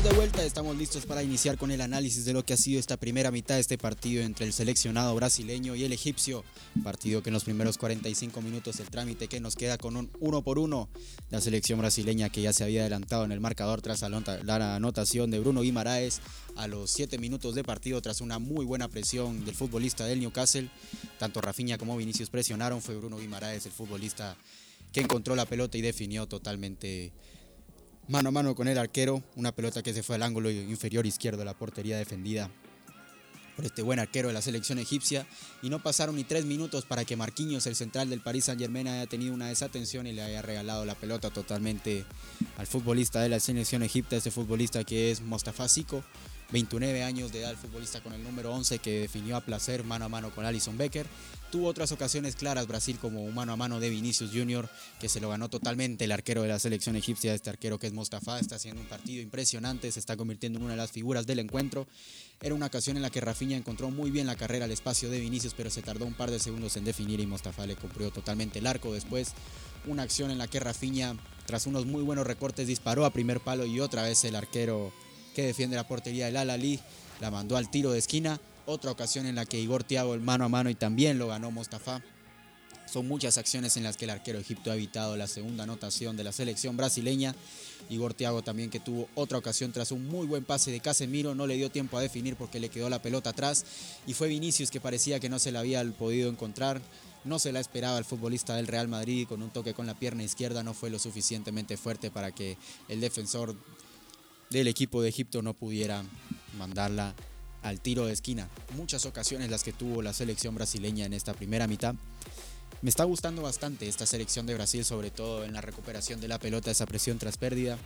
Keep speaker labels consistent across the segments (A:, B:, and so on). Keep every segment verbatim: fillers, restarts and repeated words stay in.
A: de vuelta, estamos listos para iniciar con el análisis de lo que ha sido esta primera mitad de este partido entre el seleccionado brasileño y el egipcio. Partido que en los primeros cuarenta y cinco minutos el trámite que nos queda con un uno por uno. La selección brasileña que ya se había adelantado en el marcador tras la anotación de Bruno Guimaraes a los siete minutos de partido tras una muy buena presión del futbolista del Newcastle. Tanto Rafinha como Vinicius presionaron, fue Bruno Guimaraes el futbolista que encontró la pelota y definió totalmente mano a mano con el arquero, una pelota que se fue al ángulo inferior izquierdo de la portería defendida por este buen arquero de la selección egipcia, y no pasaron ni tres minutos para que Marquinhos, el central del Paris Saint-Germain, haya tenido una desatención y le haya regalado la pelota totalmente al futbolista de la selección egipcia, este futbolista que es Mostafa Siko, veintinueve años de edad, el futbolista con el número once que definió a placer mano a mano con Alisson Becker. Tuvo otras ocasiones claras Brasil, como un mano a mano de Vinicius Junior, que se lo ganó totalmente el arquero de la selección egipcia. Este arquero que es Mostafa está haciendo un partido impresionante, se está convirtiendo en una de las figuras del encuentro. Era una ocasión en la que Rafinha encontró muy bien la carrera al espacio de Vinicius, pero se tardó un par de segundos en definir y Mostafa le cumplió totalmente el arco. Después una acción en la que Rafinha, tras unos muy buenos recortes, disparó a primer palo y otra vez el arquero que defiende la portería del Al-Ahly la mandó al tiro de esquina. Otra ocasión en la que Igor Thiago el mano a mano y también lo ganó Mostafa. Son muchas acciones en las que el arquero egipcio ha evitado la segunda anotación de la selección brasileña. Igor Thiago también, que tuvo otra ocasión tras un muy buen pase de Casemiro, no le dio tiempo a definir porque le quedó la pelota atrás, y fue Vinicius que parecía que no se la había podido encontrar. No se la esperaba el futbolista del Real Madrid, con un toque con la pierna izquierda no fue lo suficientemente fuerte para que el defensor del equipo de Egipto no pudiera mandarla al tiro de esquina. Muchas ocasiones las que tuvo la selección brasileña en esta primera mitad. Me está gustando bastante esta selección de Brasil, sobre todo en la recuperación de la pelota, esa presión tras pérdida,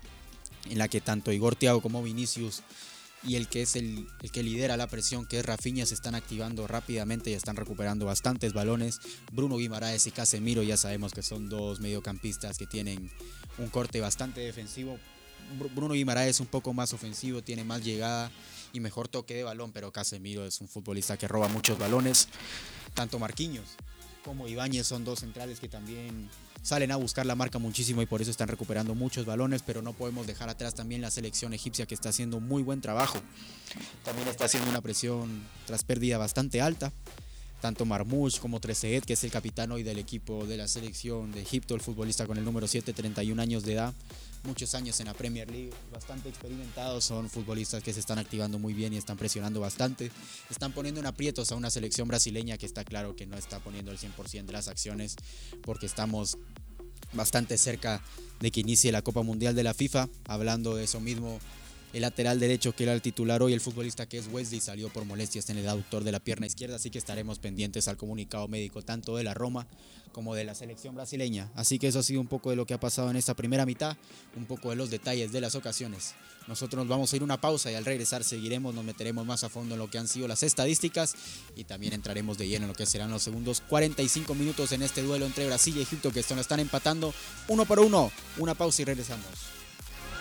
A: en la que tanto Igor Thiago como Vinicius y el que es el, el que lidera la presión, que es Rafinha, se están activando rápidamente y están recuperando bastantes balones. Bruno Guimaraes y Casemiro ya sabemos que son dos mediocampistas que tienen un corte bastante defensivo. Bruno Guimaraes es un poco más ofensivo, tiene más llegada y mejor toque de balón, pero Casemiro es un futbolista que roba muchos balones. Tanto Marquinhos como Ibáñez son dos centrales que también salen a buscar la marca muchísimo y por eso están recuperando muchos balones, pero no podemos dejar atrás también la selección egipcia, que está haciendo muy buen trabajo. También está haciendo una presión tras pérdida bastante alta. Tanto Marmoush como Trezeguet, que es el capitán hoy del equipo de la selección de Egipto, el futbolista con el número siete, treinta y un años de edad, muchos años en la Premier League, bastante experimentados, son futbolistas que se están activando muy bien y están presionando bastante, están poniendo en aprietos a una selección brasileña que está claro que no está poniendo el cien por ciento de las acciones, porque estamos bastante cerca de que inicie la Copa Mundial de la FIFA. Hablando de eso mismo, el lateral derecho, que era el titular hoy, el futbolista que es Wesley, salió por molestias en el aductor de la pierna izquierda, así que estaremos pendientes al comunicado médico tanto de la Roma como de la selección brasileña. Así que eso ha sido un poco de lo que ha pasado en esta primera mitad, un poco de los detalles de las ocasiones. Nosotros nos vamos a ir a una pausa y al regresar seguiremos, nos meteremos más a fondo en lo que han sido las estadísticas y también entraremos de lleno en lo que serán los segundos cuarenta y cinco minutos en este duelo entre Brasil y Egipto, que están empatando uno por uno. Una pausa y regresamos.